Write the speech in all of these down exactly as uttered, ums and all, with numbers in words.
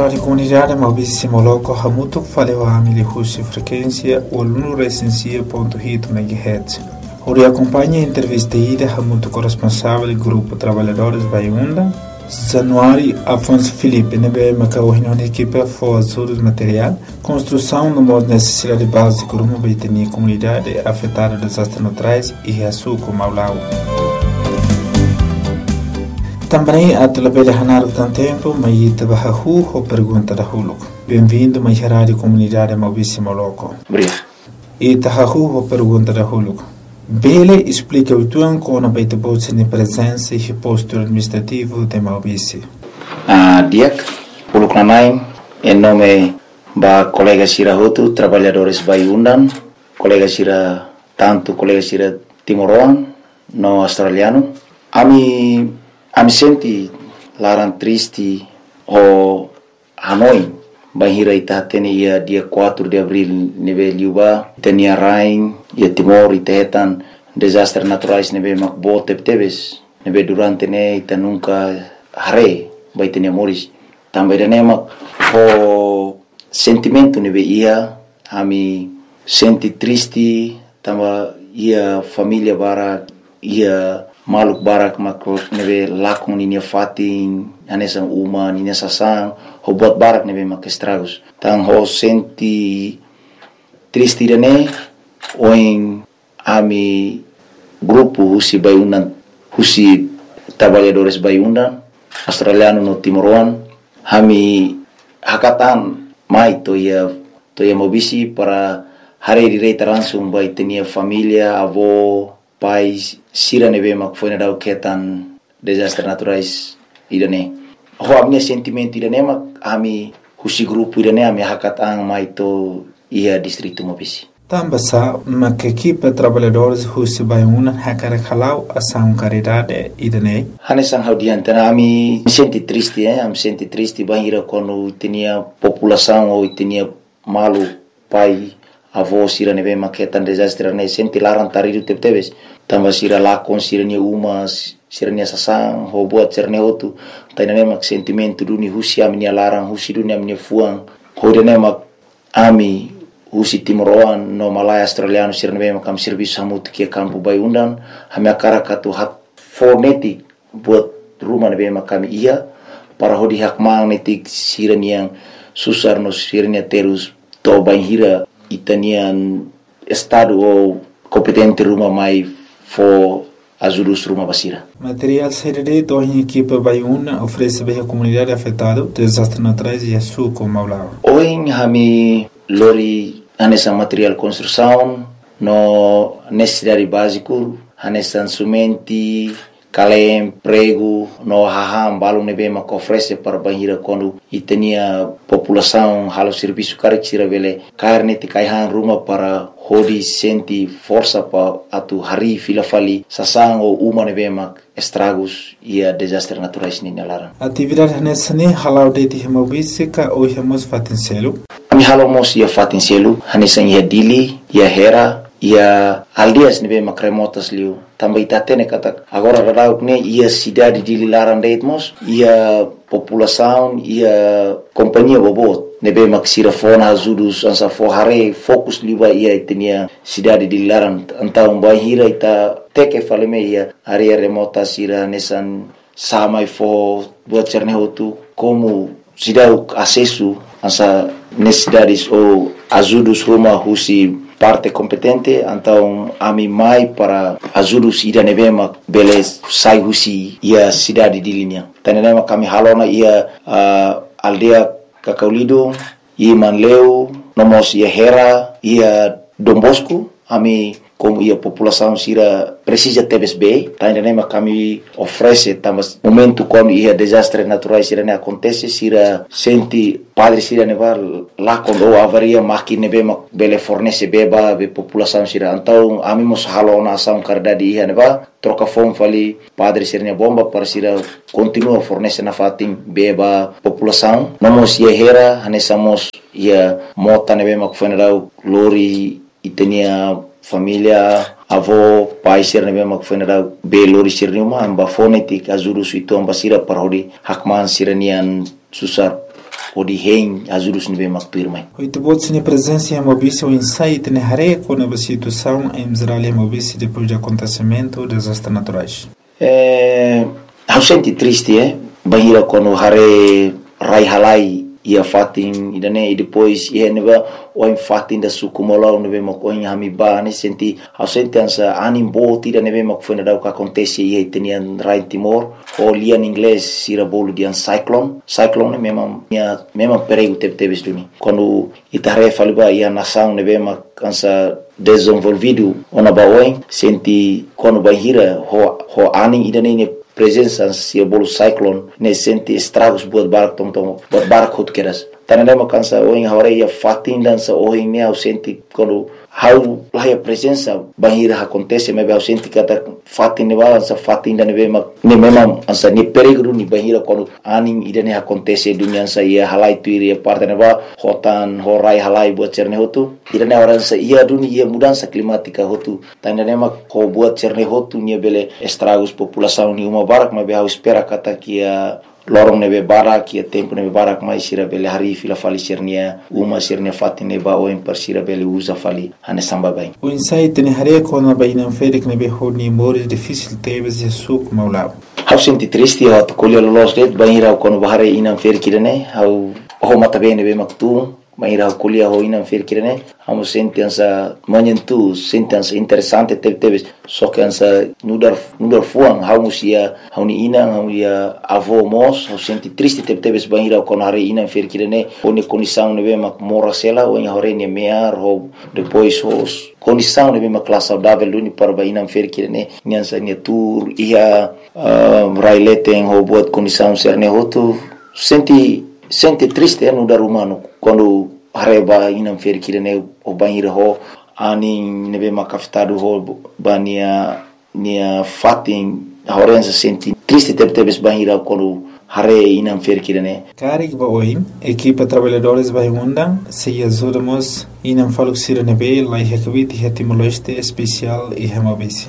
Rádio Comunidade Maurício Moloco Hamuto falou a Amili Husi frequência Olunu Recensia ponto hito megahertz. Ori acompanha a entrevista ida Hamuto corresponsável do Grupo Trabalhadores Baiunda. Januário Afonso Felipe nebe macaohino na equipe for surdos material construção no modo necessidade básica de uma baitania comunidade afetada por desastres naturais e açúcar maulau. Também a telebele hanar tanto tempo mas trabalha hu ou pergunta da huluco. Bem-vindo mais rádio comunidade Maurício Moloco. Obrigado. E tahu ou pergunta da huluco. Bele explica o tuan com a baita bolsa de presença e posto administrativo de Maurício. Ah, diak, huluco nanai, em nome ba colega Sira Hotu, trabalhadores Baiundan, colega Sira tanto colega Sira Timoroan, no australiano. Ami Ami senti larang triste o Hanoi bahira ita tene ia dia quatro de abril neve liuba tenia rain ia Timor itetan desastres naturais neve makbo tebes neve durante ne ita nunca hare bai tenia moris também dane mak o sentimento neve ia ami senti triste tamba ia família bara ia maluk barak makro nebe lakon ni fatin anesan uma ni nesasang hobot barak nebe mak estragos tang ho senti triste dane oin ami grupo husi Baiundan husi trabalhadores Baiundan australiano no Timoroan hami hakatan mai to ia to ia mobisi para hari direi langsung bai tenia família avó pais sira neve mak foi na dau ketan desastres naturais idane ho amne sentimento idane mak ami husi grupo idane ami hakatang mai to ia distrito Mobisi tambasa mak equipe trabalhadores husi Baiundan hakara khalau asam caridade idane hane sang haudiante ami senti triste eh am senti triste bahira quando tinha população ou tinha malu pai avó sira neve maketan desastre ne senti larang taridu tebes tamba sira lakon sira ni uma sira ni sasang ho buat sira ne otu taina ne mak sentimento duni husi ami ni larang husi duni ami fuang ho de ne mak ami husi Timoroan no Malaya australiano sira neve makam serviço samut ke campo Baiundan ami akara katu hak fonetik buat rumah neve makam ia para ho di hak magnetik sira ni yang susar no sira ni terus to bahira itanian estado ou competente rumah mai for ajudus rumah basira. Material serede to em equipe Baiundan oferece bem a comunidade afetada desastres naturais e açúcar maulau. Hoje hami lori anessa material construção no necessidade básico anessa sumenti kalem prego no haham balum nebe mak oferece para bahira quando itenia população halo serviço carexira vele carne te kaihan rumah para hodi senti força pa atu hari fila fali sasang o uma nebe mak estragos ia desastres naturais ni nalaran atividade nessa ne halau de ti Maurício ka o hemos fatincelo ami halo mos ia fatincelo hanesa ia dili ia hera ia aldeas nebe mak remotas liu também tá tendo kata agora radau ne ia cidade de Lilaran Deitmos ia população ia companhia bobot nebe maksira fona azudus ansa forhare fokus liba ia tenia cidade de Lilaran então bahira ita teke faleme ia area remota sira nesan samai fo buat cerne hotu como cidade acesso ansa necessidades ou azudus rumah husi parte competente então ami mai para ajudus ida nevema beles sai husi ia cidade de linha tanema kami halona ia uh, aldea Kakaulido ia Manleu nomos ia Hera ia Dombosco ami como ia população sira precisa tebes bem tanema kami oferece também momento quando ia desastres naturais sira ne acontece sira senti padre sira neva lá quando avaria máquina nebe bele fornece beba be população sira então ami mos halona asam cardade ia neva troca fome fali padre sira ne bomba para sira continua fornece na fatim beba população nomos ia Hera hanesamos ia mota nebe mak funeral lori itenia família avó pai ser nebe mak funeral be lori sir numa amba fonetik azuru suito amba sira parodi hakman siranian susar o de rei ajudos nível mais pirmai. Oito bots na presença em mobícia o insight na rei com a situação em Israel e mobícia depois do acontecimento dos desastres naturais. É, eu senti triste, é, bahira quando hare rai halai ia fatin idane e depois ia neba o em fatin da sukumola nebe makoin hamiba ne senti eu senti ansa anim bot ida nebe mak foi nada o que acontece e tenian rai Timor o lia em inglês sira bolo de cyclone cyclone mesmo minha mesmo perigo teve teve duni quando itare faliba ia nação nebe mak ansa desenvolvido ona baoin senti quando bahira ho ho anim idane ne presença se bolo cyclone ne senti estragos buat barak tom tom buat barak hot keras tananda makansa o em hore ia fatin dança o em ne senti quando how lá a presença bahira acontece mas eu senti que até fatin ne balança fatin da ne bema ne memang ansa ne perigo ni bahira quando aning ida ne acontece dunia sa ia halai tu ia parte ne ba hotan horai halai buat cerne hotu ida ne orang sa ia dunia ia mudança climática hotu tananda ne mak ko buat cerne hotu ni bele estragos população ni uma barak mas eu espera kata que a lorong nebe barak ia tempo nebe barak mai sira bele hari fila fali sirnia uma sirnia fatine ba o em sira bele usa fali ane samba bai o insight ne hare ko na bai nan ferik nebe honi mores difícil tebes jesuk maulao hau senti triste ho to kolio los det baira ko no bahare inan ferik ne hau ho mata bene be maktu baira kolia ho inan ferik ne hau senti ansa manyentu senti ansa interessante tebe tebes so que ansa nudar nudar fuang hau musia hau ni inan hau ia avô mos hau senti triste tebe tebes baira ko no hare inan ferik ne oni condição ne be mak morasela o ia hore ne mear ho depois os condição de uma classe saudável uni para bainam ferkire ne nyansa ne tour ia raileten ho buat condição serne hotu senti senti triste no dar humano quando areba inam ferkire ne o banheiro ho ani nebe makafitado ho bania nia fatin horenza senti triste tebe tebes banheiro quando hare inam ferkire ne karik ba oi equipa trabalhadores vai undang se ajudamos inam faluk sira nebe lai hekvit hetimologiste especial e hemabisi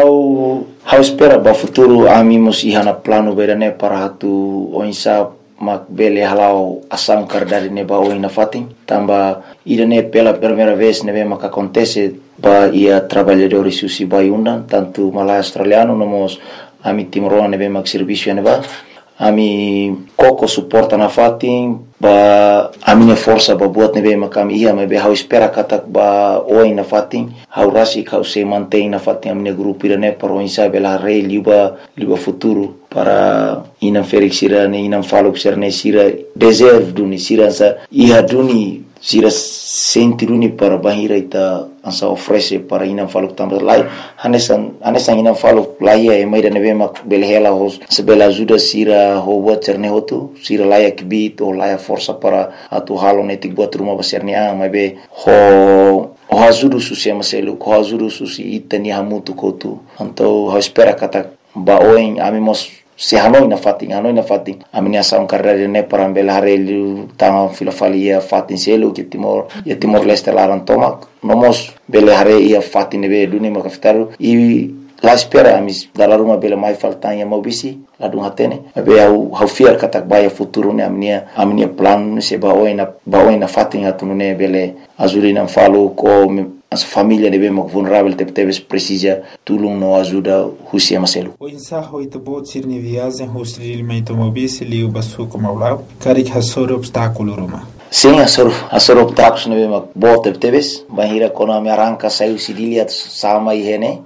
how how espera ba futuro amimos ihana plano berane para hatu oinsa mak bele halau asam kardari ne ba oina fatin tamba idane pela primeira vez nebe mak acontece ba ia trabalhadores susi vai undang tanto malai australiano nomos ami timoroa nebe mak serviço ne ba ami koko suporta na fatin ba a minha força ba buat nebe makam ia me be hau espera katak ba oi na fatin hau rasi kau se mantém na fatin a minha grupo irane para o insa bela rei liba liba futuro para ina felix sira ne ina falo serne sira deserve duni sira sa ia duni sira sentiruni para bahira ita ansa oferece para ina falo também lai hanesan hanesan ina falo lai e mai da nebe mak belhela hos se bela ajuda sira ho buat serne hotu sira lai akbit o lai força para atu halo netik buat rumah besarnya mai be ho o ajuda susi maselu ko ajuda susi itani hamutu kotu então ho espera kata ba oin amimos se hanoi na fatin hanoi na fatin aminia saun carreira ne para belharelu tanga filofalia fatin selu que timor e timor leste laran tomak nomos belhare ia fatin be duni makaftaru e la espera amis dalar uma bela mai faltanya mobisi la dun hatene be au hau fiar katak baya futuro ne aminia aminia plan se ba oina ba oina fatin atune bele azulina falo ko as família de bem vulnerável te teves precisa tulum no ajuda husia maselu o insaho ito bot sirni viagem hostri limento mobisi liu basu como lá carik hasor obstáculo roma sim asor asor obstáculos ne bem bot te teves bahira kono me arranca saiu sidilia sama ihene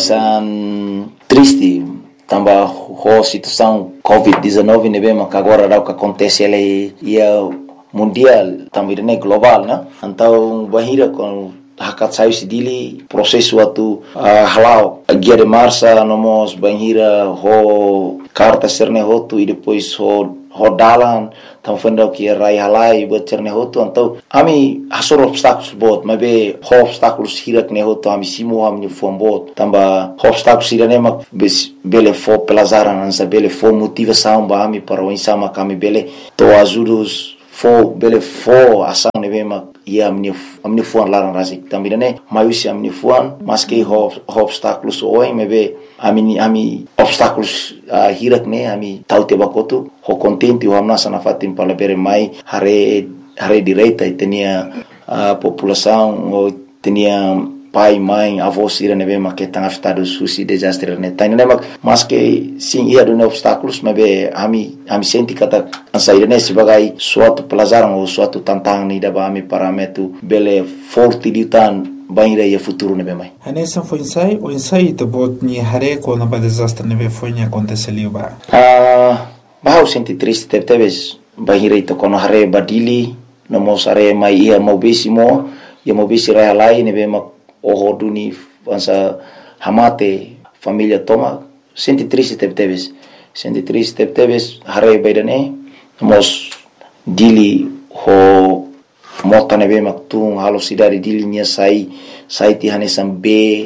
anesan triste tamba ho situação covid dezenove ne bem que agora dá o que acontece ele ia mundial também ne global né então bahira com hakat saiu sidili processo atu uh, halau guia de marcha nomos banhira ho carta serne hotu e depois ho rodalan tam fenda que rai halai buat serne hotu então ami hasor obstáculos bot mas be ho obstáculos hirak ne hotu ami simo ami fom bot tamba obstáculos irane mak bele fo pelazaran ansa bele fo motivação ba ami para o insama kami bele to ajudos fo bele fo ação ne bema ia amni amni fuan larang rasik também né maiusi amni fuan mas que ho obstáculos oi mebe ami ami obstáculos uh, hirak ne ami tau te bakotu ho contente o amna sana fatim para bere mai hare hare direita e tinha a população ou tinha pai, mãe, avós ira neve mas que estão afetados suci desastre né tá né mas que sim ia do obstáculos mas be ami ami senti kata ansair né sebagai suatu pelajaran ou suatu tantang ni daba ami parametu bele forte ditan banira ia futuro neve mai anessa foi ensaio o ensaio te bot ni hare ko na ba desastre neve foi ni aconteceu ba ah bah senti triste te teves banira ito kono hare badili no mosare mai ia mobisimo ia mobisi rai lai neve ma o duni ansa hamate família toma senti triste te teves senti triste te teves hare baidane mos dili ho mota neve ma tung halo sidari dili nia sai sai ti hanesan be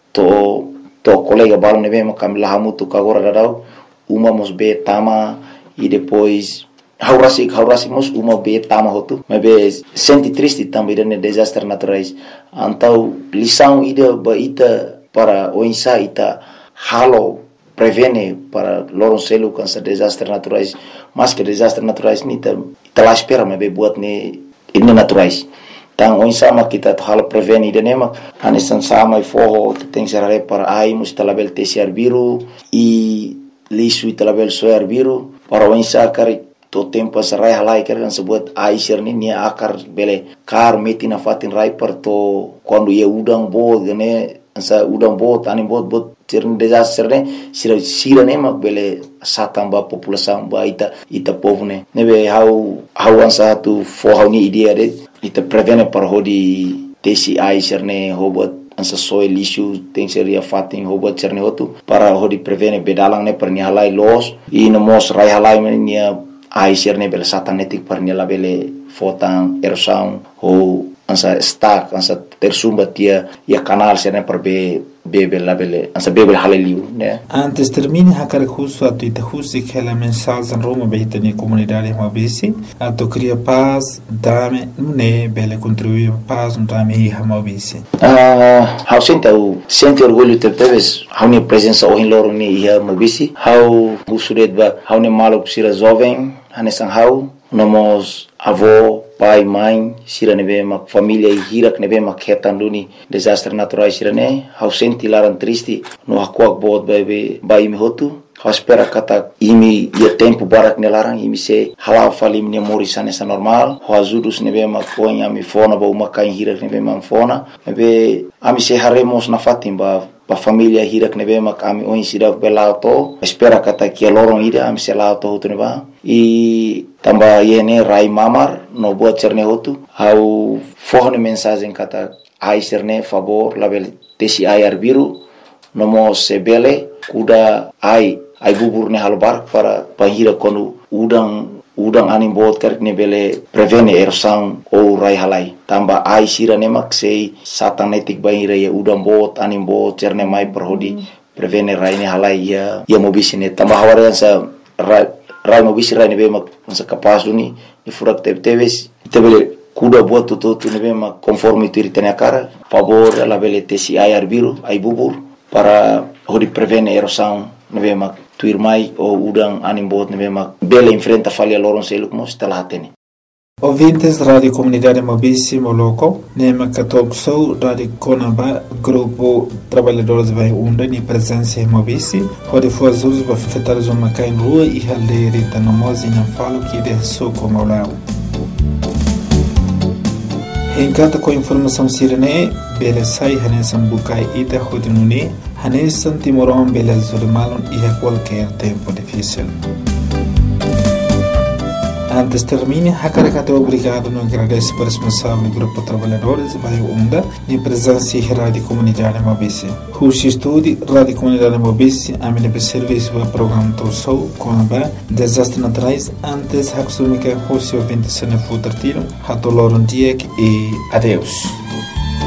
to to colega balo neve ma kamila hamutu kagora dadau uma mos be tama e depois haurasi haurasi mos uma be tama hotu mas be senti triste também de desastres naturais então lição ida ba ita para o insa ita halo prevene para loroncelo com esses desastres naturais mas que desastres naturais ni ta ita lá espera mas be buat ne ini naturais então o insa ma kita halo prevene ida nema hanesan sama e forro tem serare para ai mus talabel tesiar biru e lisu talabel soar biru para o insa kari to tempo sa rai halai kan sebut aisir ni nia akar bele kar meti na fatin rai per to quando ia udang bo gane sa udang bo tani bot bot cerni desastre ne sira sira ne mak bele satamba população ba ita ita povo ne nebe how how ansa tu for how ni idea de ita prevene par hodi tesi aisir ne hobot ansa soil issue tem seria fatin hobot cerne hotu para hodi prevene bedalang ne per ni halai los i no mos rai halai nia ai serne bele satanetik par nela bele fotan erosão ou ansa stack ansa tersumba tia ia canal serne per be bebe la bele ansa bebe haleliu né antes termine hakar khusu atu ita khusi kela mensagem roma behita ni comunidade mabisi atu cria paz dame ne bele contribuir paz no dame mabisi ah how sente o sente orgulho te teves how ni presença o loro ni ia mabisi how usuret ba how ni malok sira jovem hanesan how nomos avô pai mãe sira neve ma família e hirak neve ma ketan duni desastre naturais sira ne how senti laran triste no hakuak bod bebe bai mi hotu how espera kata imi ia tempo barak nelarang imi se hala falim ne morisane sa normal how azudus neve ma ponya mi fona ba uma kain hirak neve ma fona neve ami se haremos na fatim ba pa família hirak neve ma kami oin sira belato espera kata que lorong ida ami se lato hotu neva e tamba yene rai mamar no buat cerne hotu how forne mensagem kata ai cerne favor label tesi ai arbiru no mo sebele kuda ai ai bubur ne halbar para pahira konu udang udang anim bot kerk ne bele prevene erosang ou rai halai tamba ai sira ne mak sei satanetik bahira ya udang bot anim bot cerne mai perhodi prevene rai ne halai ya ya mobisine tamba hawarian sa rai rai mobisi rai ne be mak sa kapas duni ni furak te teves tebele kuda buat tutu tu ne be mak conforme tu ritene cara favor la bele tesi ai arbiru ai bubur para hodi prevene erosang ne be mak tuir mai o udang anim bot ne be mak bele enfrenta falha loron seluk mos talatene ouvintes Rádio Comunidade Mobisi Moloco, Nema Católico Sou, Rádio Conaba, Grupo Trabalhadores Vai Unda, ni presença em Mobisi, onde foi as usos para afetar os homens em rua e haldeira e tanamosa e não falo que de soco maulao. Encanta com informação sirene, bele sai hanesan bukai ida hodinuni, hanesan timoron bele zurimalon e a qualquer tempo difícil. Antes termine, Hakarakato obrigado no agradece para o responsável do Grupo Trabalhadores Vai Unda e presença em Rádio Comunidade Mobisi. Rushi Estúdio, Rádio Comunidade Mobisi, a minha serviço para o programa Torsou, com a desastre naturais, antes Haksumika Rushi ouvinte se não for tratado, Hatoloron Diek e adeus.